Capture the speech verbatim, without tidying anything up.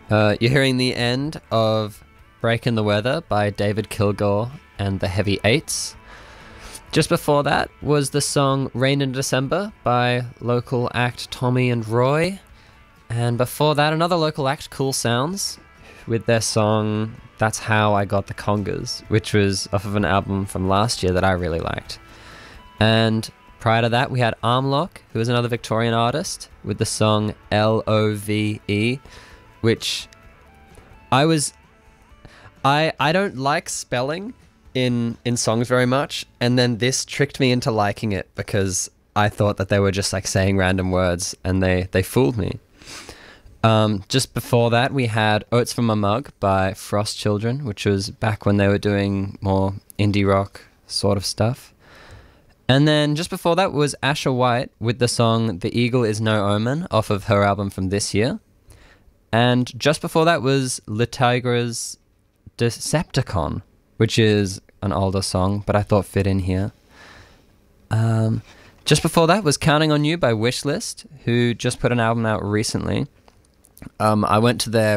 Uh, you're hearing the end of Break in the Weather by David Kilgore and the Heavy Eights. Just before that was the song Rain in December by local act Tommy and Roy. And before that, another local act, Cool Sounds, with their song That's How I Got the Congas, which was off of an album from last year that I really liked. And prior to that, we had Armlock, who is another Victorian artist, with the song L O V E, which I was... I I don't like spelling in, in songs very much, and then this tricked me into liking it because I thought that they were just like saying random words, and they, they fooled me. Um, just before that, we had Oats from a Mug by Frost Children, which was back when they were doing more indie rock sort of stuff. And then just before that was Asher White with the song The Eagle Is No Omen off of her album from this year. And just before that was Le Tigre's Decepticon, which is an older song, but I thought fit in here. Um, just before that was Counting on You by Wishlist, who just put an album out recently. Um, I went to their